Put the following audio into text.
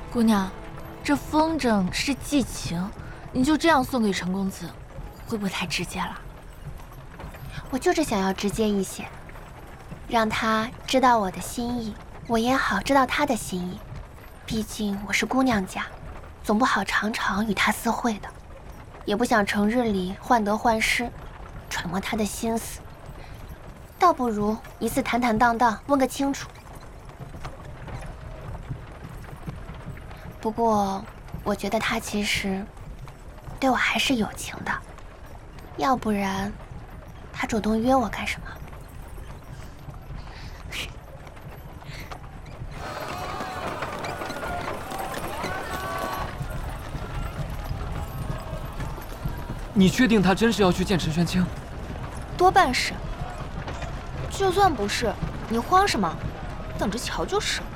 姑娘，这风筝是寄情，你就这样送给陈公子，会不会太直接了？ 我就是想要直接一些，让他知道我的心意，我也好知道他的心意。毕竟我是姑娘家，总不好常常与他私会的，也不想成日里患得患失，揣摩他的心思。倒不如一次坦坦荡荡问个清楚。不过，我觉得他其实对我还是有情的，要不然他主动约我干什么？ 你确定他真是要去见陈玄清？ 多半是。就算不是，你慌什么？等着瞧就是。